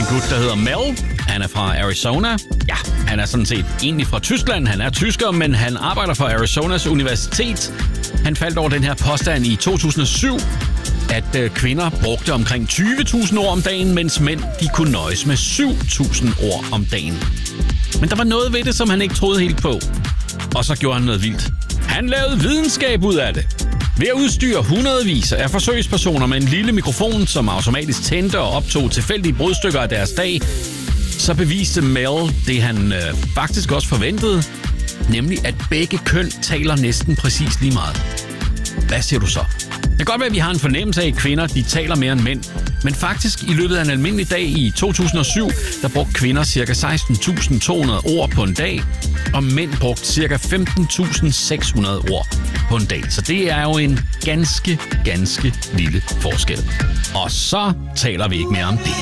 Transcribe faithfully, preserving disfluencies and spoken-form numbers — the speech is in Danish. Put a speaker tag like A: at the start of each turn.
A: gut, der hedder Mel. Han er fra Arizona. Ja, han er sådan set egentlig fra Tyskland. Han er tysker, men han arbejder for Arizonas Universitet. Han faldt over den her påstand i to tusind og syv, at øh, kvinder brugte omkring tyve tusind ord om dagen, mens mænd de kunne nøjes med syv tusind ord om dagen. Men der var noget ved det, som han ikke troede helt på. Og så gjorde han noget vildt. Han lavede videnskab ud af det. Ved at udstyre hundredvis af forsøgspersoner med en lille mikrofon, som automatisk tændte og optog tilfældige brudstykker af deres dag, så beviste Mel det, han øh, faktisk også forventede, nemlig at begge køn taler næsten præcis lige meget. Hvad siger du så? Det kan godt være, at vi har en fornemmelse af, at kvinder de taler mere end mænd. Men faktisk i løbet af en almindelig dag i to tusind og syv, der brugte kvinder ca. seksten tusind to hundrede ord på en dag, og mænd brugte ca. femten tusind seks hundrede ord på en dag. Så det er jo en ganske, ganske lille forskel. Og så taler vi ikke mere om det.